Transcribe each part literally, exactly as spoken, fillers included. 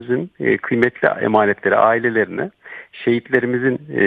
Bizim e, kıymetli emanetleri ailelerine, şehitlerimizin e,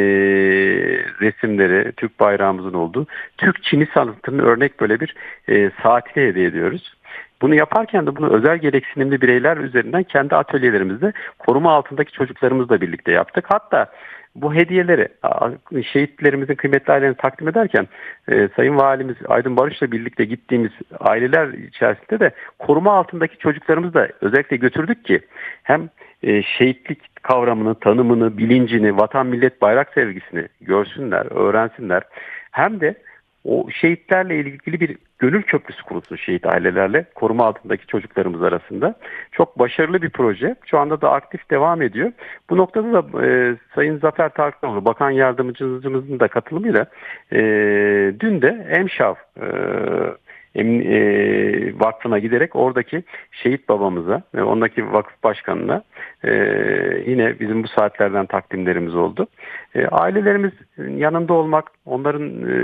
resimleri, Türk bayrağımızın olduğu Türk Çini sanatının örnek böyle bir e, saatini hediye ediyoruz. Bunu yaparken de bunu özel gereksinimli bireyler üzerinden kendi atölyelerimizde koruma altındaki çocuklarımızla birlikte yaptık. Hatta bu hediyeleri şehitlerimizin kıymetli ailelerine takdim ederken e, Sayın Valimiz Aydın Barış'la birlikte gittiğimiz aileler içerisinde de koruma altındaki çocuklarımızı da özellikle götürdük ki hem e, şehitlik kavramını, tanımını, bilincini, vatan millet bayrak sevgisini görsünler, öğrensinler. Hem de o şehitlerle ilgili bir gönül köprüsü kurulsun şehit ailelerle koruma altındaki çocuklarımız arasında. Çok başarılı bir proje. Şu anda da aktif devam ediyor. Bu noktada da e, Sayın Zafer Tarkanoğlu, Bakan Yardımcımızın da katılımıyla e, dün de Emşav e, em, e, Vakfı'na giderek oradaki şehit babamıza ve ondaki vakıf başkanına e, yine bizim bu saatlerden takdimlerimiz oldu. E, ailelerimiz yanında olmak, onların e,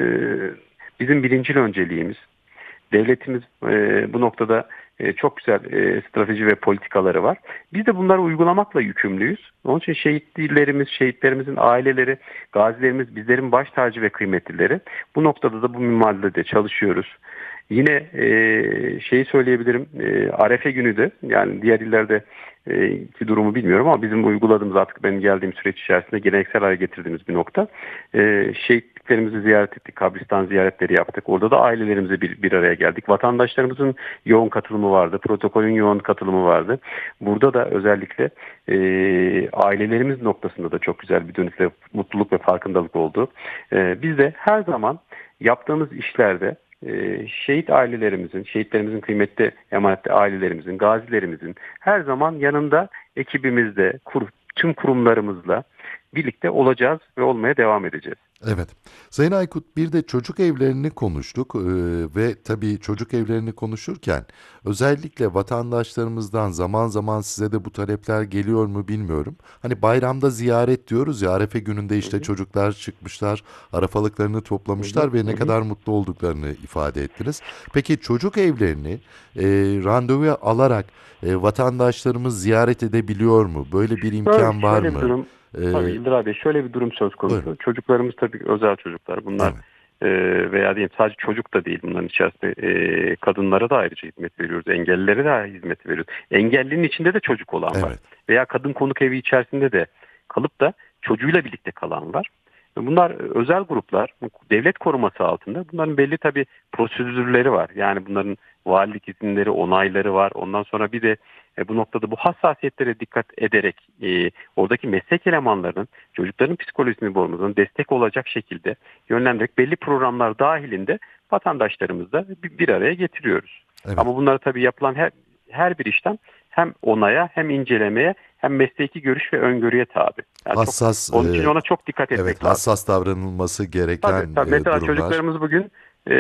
bizim birincil önceliğimiz. Devletimiz e, bu noktada e, çok güzel e, strateji ve politikaları var. Biz de bunları uygulamakla yükümlüyüz. Onun için şehitlerimiz, şehitlerimizin aileleri, gazilerimiz bizlerin baş tacı ve kıymetlileri. Bu noktada da bu minvalde de çalışıyoruz. Yine e, şeyi söyleyebilirim, e, Arefe günü de yani diğer illerde e, ki durumu bilmiyorum ama bizim uyguladığımız artık benim geldiğim süreç içerisinde geleneksel hale getirdiğimiz bir nokta. E, şehitliklerimizi ziyaret ettik, kabristan ziyaretleri yaptık. Orada da ailelerimize bir, bir araya geldik. Vatandaşlarımızın yoğun katılımı vardı, protokolün yoğun katılımı vardı. Burada da özellikle e, ailelerimiz noktasında da çok güzel bir dönüş ve mutluluk ve farkındalık oldu. E, biz de her zaman yaptığımız işlerde Ee, şehit ailelerimizin, şehitlerimizin kıymetli emanetli ailelerimizin, gazilerimizin her zaman yanında ekibimizde, kur, tüm kurumlarımızla birlikte olacağız ve olmaya devam edeceğiz. Evet. Sayın Aykut, bir de çocuk evlerini konuştuk ee, ve tabii çocuk evlerini konuşurken özellikle vatandaşlarımızdan zaman zaman size de bu talepler geliyor mu bilmiyorum. Hani bayramda ziyaret diyoruz ya, Arefe gününde Hı işte hı, çocuklar çıkmışlar, arafalıklarını hı hı, toplamışlar ve hı ne hı. kadar mutlu olduklarını ifade ettiniz. Peki çocuk evlerini e, randevu alarak e, vatandaşlarımız ziyaret edebiliyor mu? Böyle bir Şöyle, imkan var şöyle bir mı? durum, E, tabii Yıldır abi şöyle bir durum söz buyurun. konusu. Çocuklarımız tabii özel çocuklar. Bunlar Evet, e, veya diyeyim sadece çocuk da değil bunların içerisinde e, kadınlara da ayrıca hizmet veriyoruz. Engellilere de hizmet veriyoruz. Engellinin içinde de çocuk olan var. evet, Veya kadın konuk evi içerisinde de kalıp da çocuğuyla birlikte kalan var. Bunlar özel gruplar, devlet koruması altında. Bunların belli tabii prosedürleri var. Yani bunların valilik izinleri, onayları var. Ondan sonra bir de e, bu noktada bu hassasiyetlere dikkat ederek e, oradaki meslek elemanlarının çocukların psikolojisini bozmadan destek olacak şekilde yönlendirerek belli programlar dahilinde vatandaşlarımızla bir, bir araya getiriyoruz. evet. Ama bunları tabii yapılan her, her bir işlem hem onaya hem incelemeye hem mesleki görüş ve öngörüye tabi. Yani çok Hassas, onun için e, ona çok dikkat evet, etmek lazım. hassas davranılması Tabii gereken tabii. e, Mesela durumlar. çocuklarımız bugün e,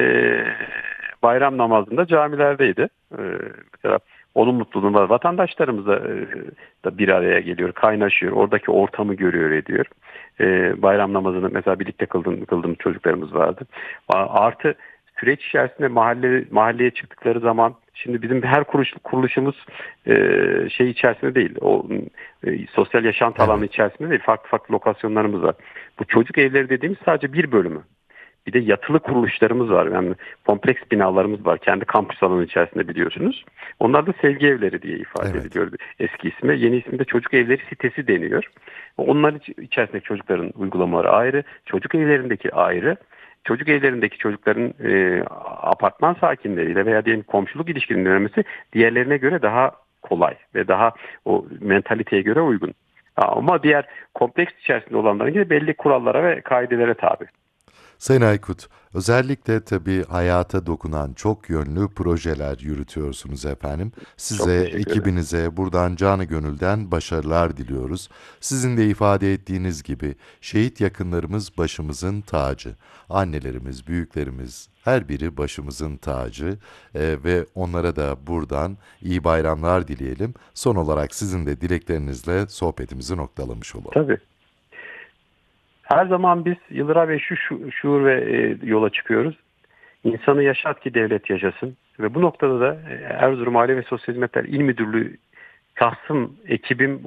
bayram namazında camilerdeydi. E, mesela onun mutluluğu var. Vatandaşlarımız da, e, da bir araya geliyor, kaynaşıyor. Oradaki ortamı görüyor, ediyor. E, bayram namazını mesela birlikte kıldım, kıldığım çocuklarımız vardı. A- Artı süreç içerisinde mahalle mahalleye çıktıkları zaman şimdi bizim her kuruş, kuruluşumuz e, şey içerisinde değil. O e, sosyal yaşantı alanı Evet, içerisinde değil. Farklı farklı lokasyonlarımız var. Bu çocuk evleri dediğimiz sadece bir bölümü. Bir de yatılı kuruluşlarımız var. Yani kompleks binalarımız var. Kendi kampüs alanı içerisinde biliyorsunuz. Onlar da sevgi evleri diye ifade evet. ediliyor eski ismi. Yeni ismi de çocuk evleri sitesi deniyor. Onların içerisindeki çocukların uygulamaları ayrı. Çocuk evlerindeki ayrı. Çocuk evlerindeki çocukların e, apartman sakinleriyle veya diyelim komşuluk ilişkilerinin yönelmesi diğerlerine göre daha kolay ve daha o mentaliteye göre uygun. Ama diğer kompleks içerisinde olanların gibi belli kurallara ve kaidelere tabi. Sayın Aykut, özellikle tabii hayata dokunan çok yönlü projeler yürütüyorsunuz efendim. Çok Size, teşekkür ederim. ekibinize buradan canı gönülden başarılar diliyoruz. Sizin de ifade ettiğiniz gibi şehit yakınlarımız başımızın tacı. Annelerimiz, büyüklerimiz her biri başımızın tacı Ee, ve onlara da buradan iyi bayramlar dileyelim. Son olarak sizin de dileklerinizle sohbetimizi noktalamış olalım. Tabii. Her zaman biz Yıldıray Bey şu, şu şuur ve e, yola çıkıyoruz. İnsanı yaşat ki devlet yaşasın. Ve bu noktada da e, Erzurum Aile ve Sosyal Hizmetler İl Müdürlüğü şahsım, ekibim